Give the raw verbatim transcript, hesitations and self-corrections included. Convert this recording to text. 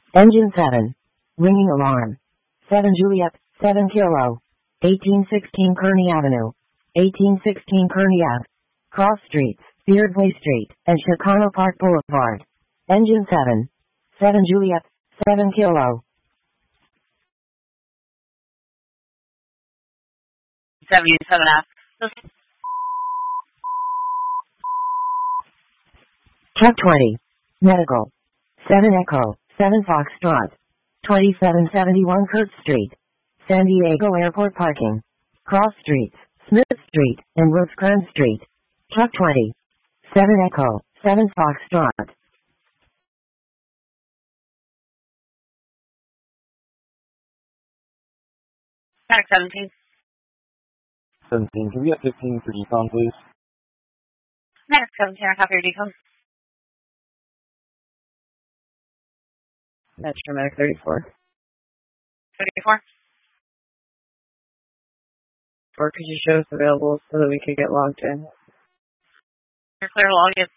Engine seven. Ringing alarm. seven Juliet, seven Kilo. eighteen sixteen Kearney Avenue. eighteen sixteen Kearney Ave. Cross Streets, Beardsley Street, and Chicano Park Boulevard. Engine seven. seven Juliet, seven Kilo. seventy-seven F. Truck twenty. Medical. seven Echo, seven Foxtrot. twenty-seven seventy-one Kurtz Street. San Diego Airport Parking. Cross Streets, Smith Street, and Rosecrans Street. Truck twenty. seven Echo, seven Foxtrot. Track seventeen. seventeen, can we get fifteen for decon, please? Next seventeen, I copy your decon. Metro Medic thirty-four. thirty-four. Or could you show us available so that we could get logged in? You're clear to log in.